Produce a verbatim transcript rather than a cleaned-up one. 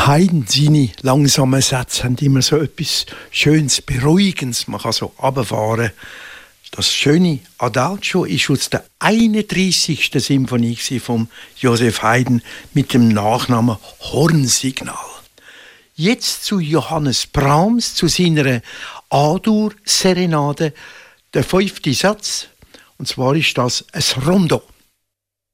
Haydn, seine langsamen Sätze haben immer so etwas Schönes, Beruhigendes. Man kann so runterfahren. Das schöne Adagio ist aus der einunddreißigsten Symphonie von Joseph Haydn mit dem Nachnamen Hornsignal. Jetzt zu Johannes Brahms, zu seiner A-Dur-Serenade, der fünfte Satz. Und zwar ist das ein Rondo.